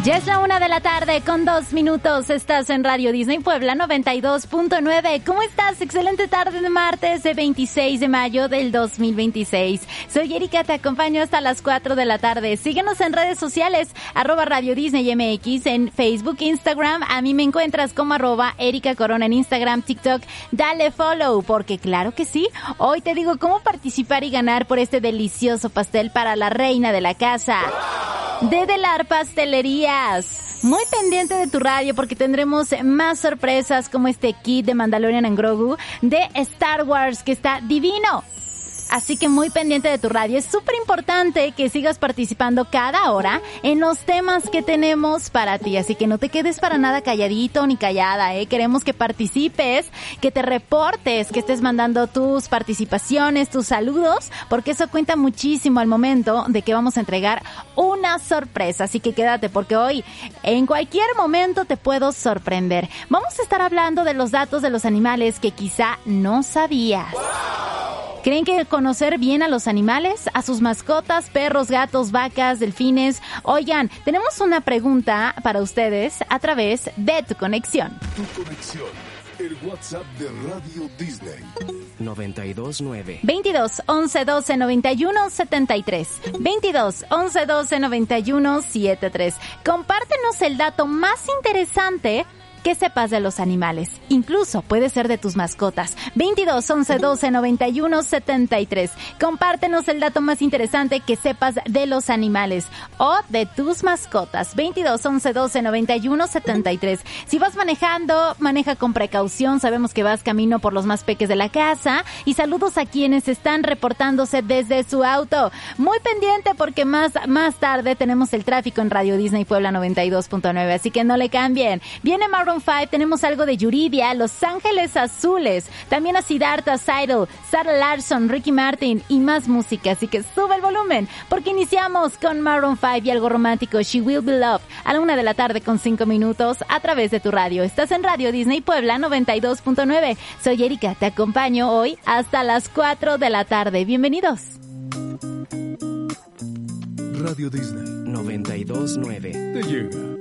Ya es la 1:00 con 2 minutos. Estás en Radio Disney Puebla 92.9. ¿Cómo estás? Excelente tarde de martes de 26 de mayo del 2026. Soy Erika, te acompaño hasta las 4 de la tarde. Síguenos en redes sociales, @Radio Disney MX en Facebook, Instagram. A mí me encuentras como @Erika Corona en Instagram, TikTok. Dale follow, porque claro que sí. Hoy te digo cómo participar y ganar por este delicioso pastel para la reina de la casa. De Delar Pastelerías. Muy pendiente de tu radio porque tendremos más sorpresas como este kit de Mandalorian and Grogu de Star Wars que está divino. Así que muy pendiente de tu radio. Es súper importante que sigas participando cada hora en los temas que tenemos para ti. Así que no te quedes para nada calladito ni callada, Queremos que participes, que te reportes, que estés mandando tus participaciones, tus saludos, porque eso cuenta muchísimo al momento de que vamos a entregar una sorpresa. Así que quédate porque hoy, en cualquier momento, te puedo sorprender. Vamos a estar hablando de los datos de los animales que quizá no sabías. ¿Creen que conocer bien a los animales, a sus mascotas, perros, gatos, vacas, delfines? Oigan, tenemos una pregunta para ustedes a través de tu conexión. Tu conexión, el WhatsApp de Radio Disney. 929 22 11 12 91 73. 22 11 12 91 73. Compártenos el dato más interesante que sepas de los animales. Incluso puede ser de tus mascotas. 22 11 12 91 73. Compártenos el dato más interesante que sepas de los animales o de tus mascotas. 22 11 12 91 73. Si vas manejando, maneja con precaución. Sabemos que vas camino por los más peques de la casa. Y saludos a quienes están reportándose desde su auto. Muy pendiente porque más tarde tenemos el tráfico en Radio Disney Puebla 92.9. Así que no le cambien. Viene Maroon 5, tenemos algo de Yuridia, Los Ángeles Azules, también a Siddhartha, Seidel, Sarah Larson, Ricky Martin y más música, así que sube el volumen, porque iniciamos con Maroon 5 y algo romántico, She Will Be Loved, a la 1:00 con 5 minutos, a través de tu radio. Estás en Radio Disney Puebla 92.9. Soy Erika, te acompaño hoy hasta las 4 de la tarde. Bienvenidos. Radio Disney 92.9 te llega.